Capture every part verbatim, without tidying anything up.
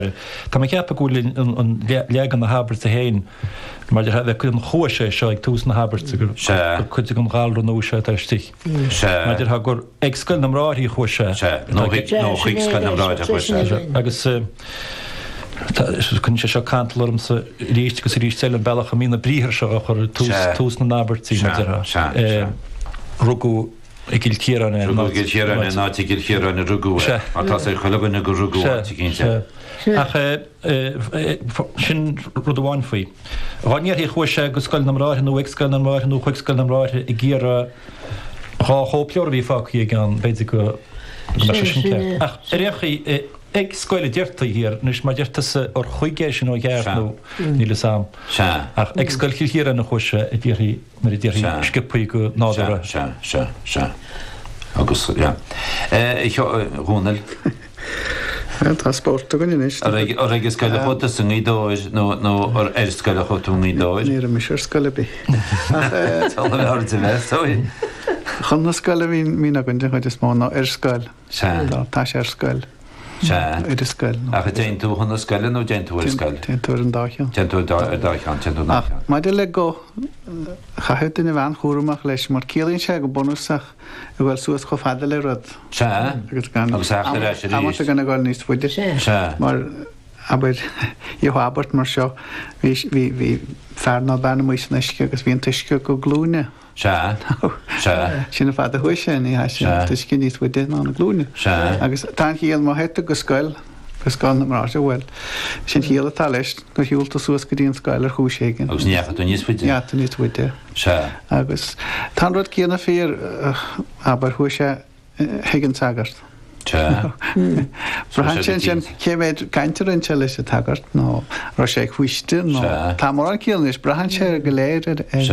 Tá me ceappa gúil an leag an na Habert a héin, mar de bheith chun chuise seo ag tús na Habert gur chud an gáilú nó se tistich. Mar de gur agscoil na mráí chuise. nó chuigscoil na mráid a chuise. Agus chun sé seo cantalm sa ríist go sa ríist seile bailach a mína bríthir seo chur tús na Nabertí rugú i gil chéran é rugú gil chéran é náti gil chéran é rugú é a tá sé chulabanna go rugú tí cinnte ach sin rudháin faoi bhainníar hí chuise go scoil na mráithe nó agscoil na mráithe nó chuigscoil na mráithe i ggéar há hópleor bhí fáí gan beidir go ach réchaí ag scoile deirta hir, nus mar deirta ar chuigé sin ó ghearnú níle sam. Ach ag scoil hir na chuise a ddíirí mar i ddíirí skipaí go nádara. Se, se, se. Agus, ja. Ich Ronald. Tá sport go inis. Ar ag scoile chota san í dóis nó ar ar scoile chota í dóis? Ní mis ar scoile bí. Tá le ar te bheith, ói? Chun na scoile mí a gundin chuid is mó ná ar scoil. Se. Tá sé ar scoil. Se. Ar scoil. Ach a déin tú chun na scoile nó déin tú ar scoil? Déin tú ar an dáchan. Déin tú ar dáchan, déin tú dáchan. Má de le go chahead in a bhain chúramach leis mar cílíonn sé go bonúsach a bhfuil suas cho fada le rud. Se. Agus achta leis a ríist. Amata gan a gáil níos fuide. Se. Mar aber i Habert mar seo hí fearná bena muis neisce agus bhíon tuisce go glúne. Se. Se. Sinna fada thuise ní tuisce níos fuide ná na glúne. Se. Agus tá híal má heta go scoil gus gan na mar bhfuil sin híal atá leis go hiúlta suas go dtíon scoil ar chúiségin. Agus necha tú níos fuide? Ja, tú níos fuide. Se. Agus tá rud cíanna fér aber thuise higann tagart. Se. Brahan sin sin chéméid gaiintear an se leis a tagart nó ra sé chuiste nó tá mar an cíalnis brahan sé go léir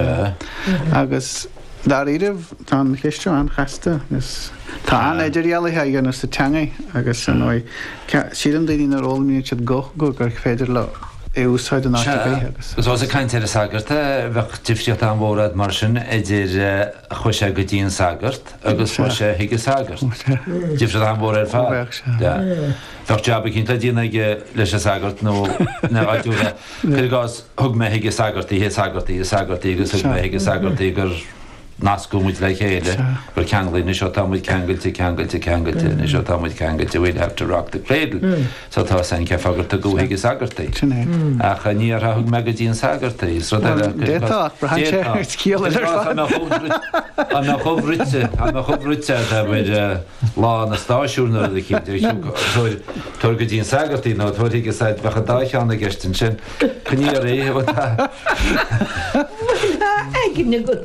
agus dar idirh tá chiiste an chaiste agus tá an idiréalathe gan sa teanga agus san óid siad an daoine ar ólamíonn siad go go gur féidir le é úsáid an áte agus. Gus a caiintear a sagarta bheith tifriocht an bhórad mar sin idir chuise go dtíon sagart agus chuise hiige sagart. Tifriocht an bhór ar fád. Bheith teabba cinnta díana leis a sagart nó na áitiúra chuirgás thug me hiige sagartaí hé sagartaí sagartaí agus thug me hiige sagartaí gur nascú muid le chéile gur ceanglaí na seo támuid ceangailte ceangailte ceangailte na seo támuid ceangailte we'd have to rock the cradle so tá san ce fagarta go hiige sagartaí. Ach a níor a thug me go dtíon sagartaí so détá brahan sé cíal ar an na chomhrite an na chomhrite a bhid lá na stáisiúna a chéimte tuair go dtíon sagartaí nó tuair hiige said bhecha dácheanna gestin sin chuníor é bh Eginne go.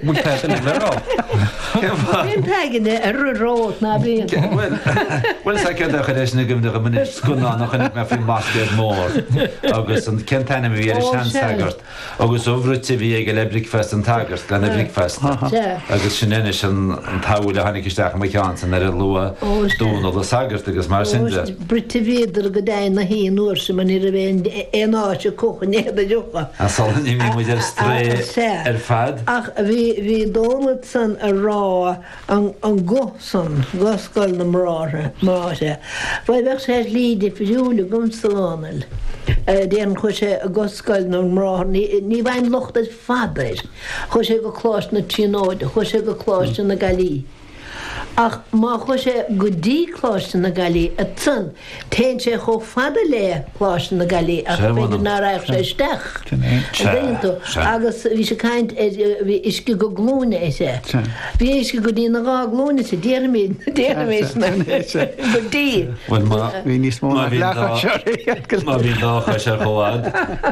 Eginne ar rót na bíon. Well sa ce a chuéis na gimna go muna scuná nach chunig me fi mascéad mór agus an centainna bhí ar sean sagart agus óhrúte bhí ag le bricfest an tagart le na bricfest agus sin inis an táúil a hanig isteach mai chean san ar a lua dún ó sagart agus mar sinre. Brite viidir go dain na híon úr sem man ir a bhéin éáte cochan néad a jocha. A solan i mí muid ar stré ar fad? Ach bhí dólad san a rá an go san goscail na mráre máte. Bhaid bheith sé líide fiúla gomsáil. Déan chu sé a goscail na mráth ní bhain locht as fadair. Chu sé go chlás na tíóide, chu sé go chláiste na galí. Ach má chu sé go dtí chláiste na galí a tsan, téann sé cho fada le chláiste na galí ach féidir ná raibh sé isteach. Agus bhí sé caint bhí isci go glúne é sé. Bhí isci go dtí na gá glúne sé déirmid déirméis na go dtí. Bhí níos mó má bhí dácha sé choád.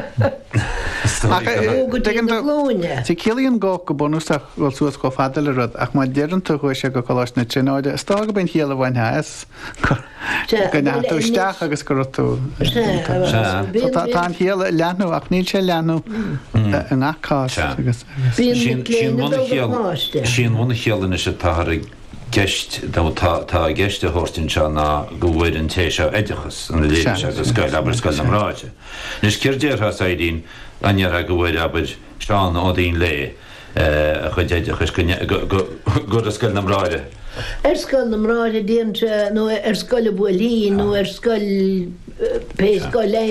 Tí cilíonn gá go bonúsach bhil suas go fada le rud ach má dearann chu sé go choláis na tríóide istá go ben chéal bhain heas go túisteach agus go tú. Tá chéal leanú ach níl sé leanú an achá sin mna chéalanna sé táthra geist tá geiste hórtin se ná go bhfuir an téisio éidechas an lé agus scoil aber scoil am ráide. Nus céirdéirtha sa dín anhear a go bhfuir aber seán á dín lé a chuid éidechas go a scoil am ráide. Er scoil na mráide déanta nó ar scoile buí nó ar scoil pe scoil